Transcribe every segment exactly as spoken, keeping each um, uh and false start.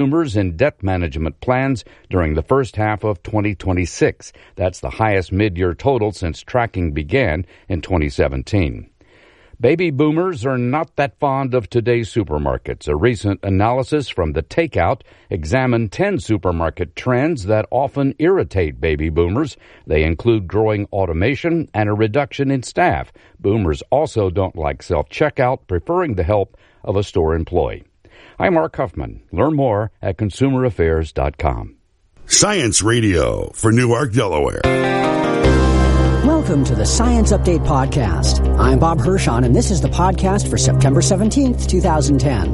consumers in debt management plans during the first half of twenty twenty-six. That's the highest mid-year total since tracking began in twenty seventeen. Baby boomers are not that fond of today's supermarkets. A recent analysis from The Takeout examined ten supermarket trends that often irritate baby boomers. They include growing automation and a reduction in staff. Boomers also don't like self-checkout, preferring the help of a store employee. I'm Mark Huffman. Learn more at consumer affairs dot com. Science Radio for Newark, Delaware. Welcome to the Science Update Podcast. I'm Bob Hirschon, and this is the podcast for September seventeenth, twenty ten.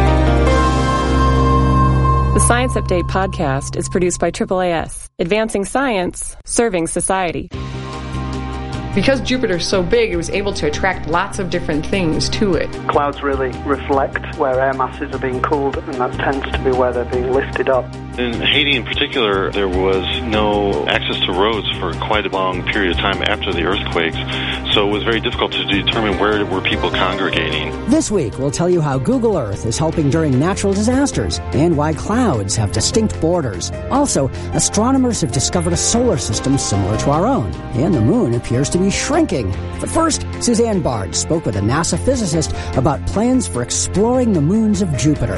The Science Update Podcast is produced by triple A S, advancing science, serving society. Because Jupiter's so big, it was able to attract lots of different things to it. Clouds really reflect where air masses are being cooled, and that tends to be where they're being lifted up. In Haiti in particular, there was no access to roads for quite a long period of time after the earthquakes, so it was very difficult to determine where were people congregating. This week, we'll tell you how Google Earth is helping during natural disasters and why clouds have distinct borders. Also, astronomers have discovered a solar system similar to our own, and the moon appears to be shrinking. But first, Suzanne Bard spoke with a NASA physicist about plans for exploring the moons of Jupiter.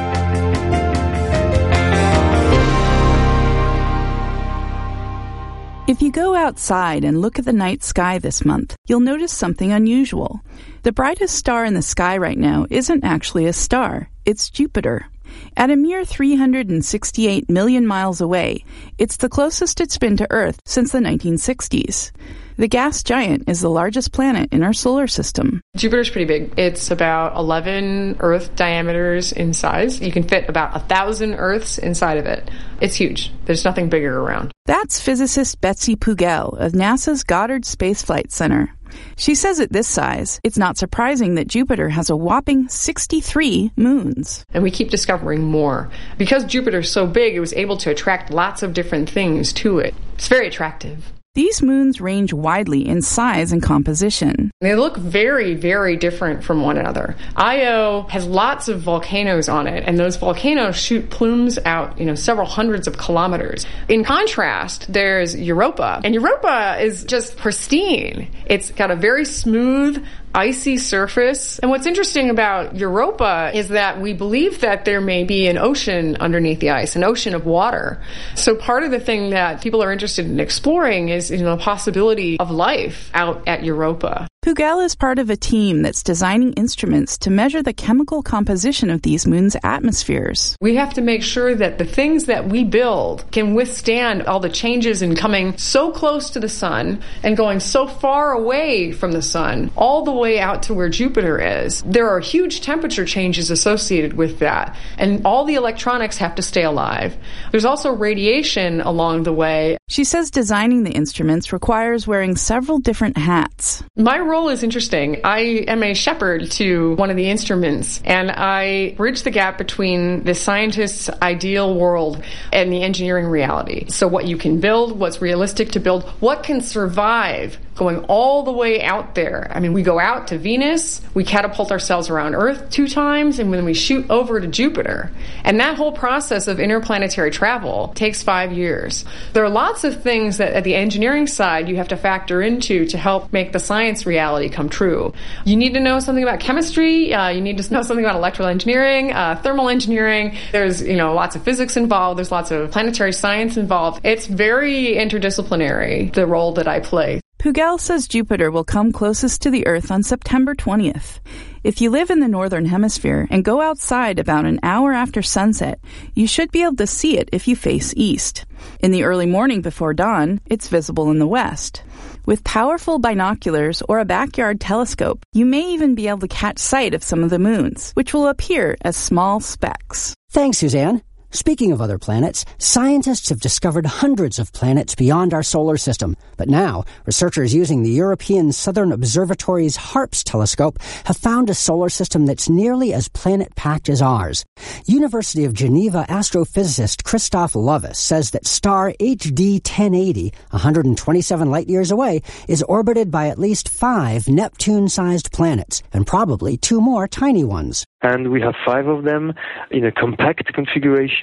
If you go outside and look at the night sky this month, you'll notice something unusual. The brightest star in the sky right now isn't actually a star, it's Jupiter. At a mere three hundred sixty-eight million miles away, it's the closest it's been to Earth since the nineteen sixties. The gas giant is the largest planet in our solar system. Jupiter's pretty big. It's about eleven Earth diameters in size. You can fit about one thousand Earths inside of it. It's huge. There's nothing bigger around. That's physicist Betsy Pugel of NASA's Goddard Space Flight Center. She says at this size, it's not surprising that Jupiter has a whopping sixty-three moons. And we keep discovering more. Because Jupiter's so big, it was able to attract lots of different things to it. It's very attractive. These moons range widely in size and composition. They look very, very different from one another. Io has lots of volcanoes on it, and those volcanoes shoot plumes out, you know, several hundreds of kilometers. In contrast, there's Europa, and Europa is just pristine. It's got a very smooth, icy surface. And what's interesting about Europa is that we believe that there may be an ocean underneath the ice, an ocean of water. So part of the thing that people are interested in exploring is, you know, the possibility of life out at Europa. Pugel is part of a team that's designing instruments to measure the chemical composition of these moons' atmospheres. We have to make sure that the things that we build can withstand all the changes in coming so close to the sun and going so far away from the sun, all the way out to where Jupiter is. There are huge temperature changes associated with that, and all the electronics have to stay alive. There's also radiation along the way. She says designing the instruments requires wearing several different hats. My role is interesting. I am a shepherd to one of the instruments, and I bridge the gap between the scientist's ideal world and the engineering reality. So what you can build, what's realistic to build, what can survive going all the way out there. I mean, we go out to Venus, we catapult ourselves around Earth two times, and then we shoot over to Jupiter. And that whole process of interplanetary travel takes five years. There are lots of things that at the engineering side you have to factor into to help make the science reality come true. You need to know something about chemistry, uh, you need to know something about electrical engineering, uh, thermal engineering. There's, you know, lots of physics involved, there's lots of planetary science involved. It's very interdisciplinary, the role that I play. Pugel says Jupiter will come closest to the Earth on September twentieth. If you live in the northern hemisphere and go outside about an hour after sunset, you should be able to see it if you face east. In the early morning before dawn, it's visible in the west. With powerful binoculars or a backyard telescope, you may even be able to catch sight of some of the moons, which will appear as small specks. Thanks, Suzanne. Speaking of other planets, scientists have discovered hundreds of planets beyond our solar system. But now, researchers using the European Southern Observatory's HARPS telescope have found a solar system that's nearly as planet-packed as ours. University of Geneva astrophysicist Christoph Lovis says that star H D ten eighty, one hundred twenty-seven light-years away, is orbited by at least five Neptune-sized planets, and probably two more tiny ones. And we have five of them in a compact configuration.